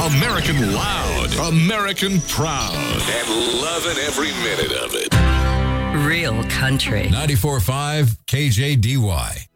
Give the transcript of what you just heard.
American loud, American proud, and loving every minute of it. Real country. 94.5 KJDY.